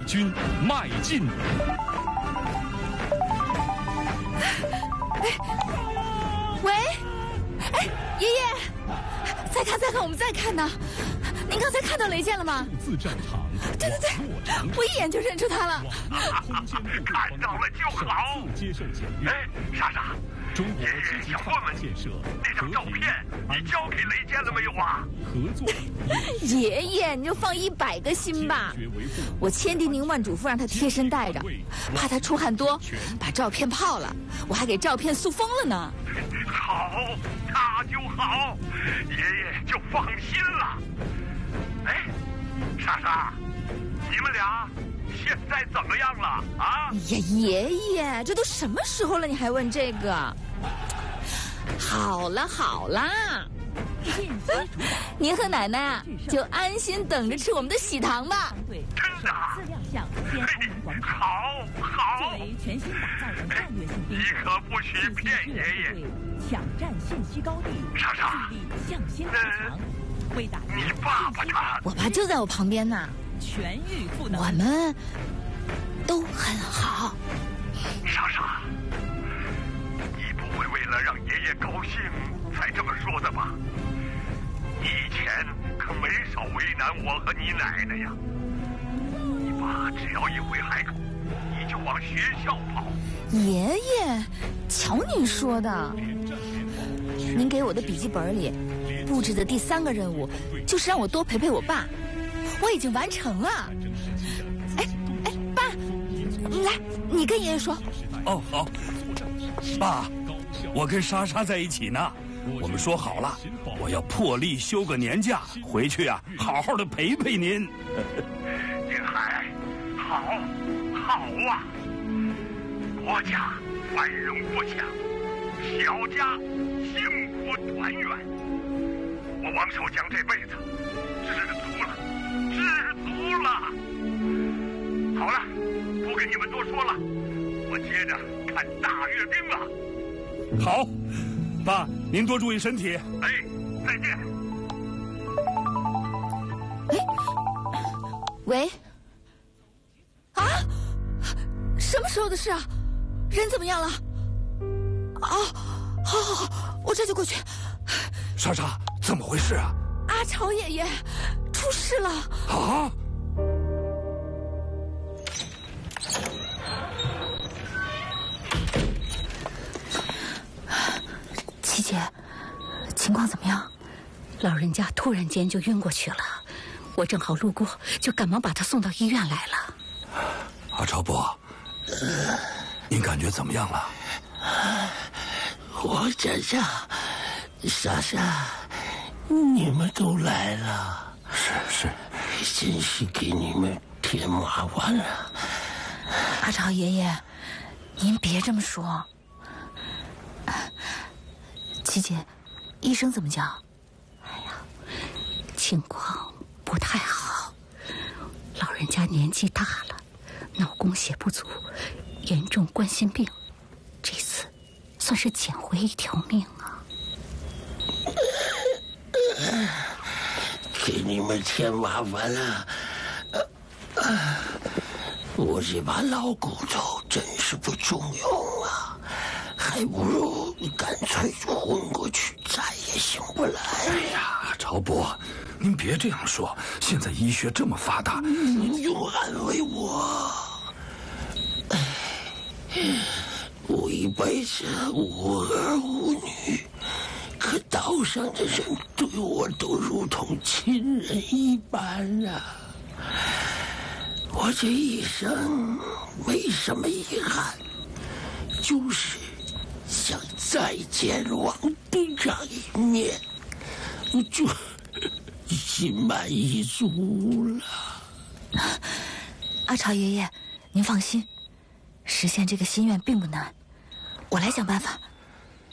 军迈进。 喂，哎，爷爷，再看，我们再看呢。您刚才看到雷剑了吗？ 数字战场， 对，我一眼就认出他了。 看到了就好。 接受检阅。 哎，莎莎， 中国爷爷想问问建设那张照片你交给雷剑了没有啊？ 合作。 爷爷，你就放100个心吧。我千叮咛万嘱咐让他贴身带着，怕他出汗多，把照片泡了。我还给照片塑封了呢。 好，那就好，爷爷就放心了。哎，莎莎，你们俩现在怎么样了啊？ 哎呀，爷爷，这都什么时候了，你还问这个？好啦，您和奶奶啊，就安心等着吃我们的喜糖吧。 真的啊？好。全新打造的战略性兵种，你可不许骗爷爷。抢占信息高地，莎莎，致力向心图强。为打你爸爸他， 我爸就在我旁边呢。 全域赋能， 我们都很好。 莎莎，你不会为了让爷爷高兴才这么说的吧？你以前可没少为难我和你奶奶呀。你爸只要一回海口，你就往学校跑。 爷爷，瞧您说的。您给我的笔记本里布置的第3个任务，就是让我多陪陪我爸。我已经完成了。哎，爸，来，你跟爷爷说。 哦，好。爸，我跟莎莎在一起呢。我们说好了，我要破例休个年假，回去啊，好好的陪陪您。 云海，好啊！国家繁荣富强，小家幸福团圆。我王守江这辈子知足了。好了，不跟你们多说了，我接着看大阅兵了。 好，爸，您多注意身体。 哎，再见。 喂。啊？什么时候的事啊？人怎么样了？好，我这就过去。 莎莎，怎么回事啊？ 阿朝爷爷出事了。 啊！ 七姐，情况怎么样？老人家突然间就晕过去了，我正好路过，就赶忙把他送到医院来了。 阿朝伯，您感觉怎么样了？ 我这下，莎莎，你们都来了， 是， 真是给你们添麻烦了。 阿朝爷爷，您别这么说。七姐，医生怎么讲？哎呀，情况不太好，老人家年纪大了，脑供血不足，严重冠心病，这次算是捡回一条命啊。 给你们添麻烦了。我这把老骨头真是不中用啊，还不如干脆昏过去，再也醒不来。 哎呀，朝伯，您别这样说，现在医学这么发达， 您就安慰我。我一辈子无儿无女，可岛上的人对我都如同亲人一般啊。我这一生没什么遗憾，就是想再见王队长一面，我就心满意足了。 阿朝爷爷，您放心，实现这个心愿并不难，我来想办法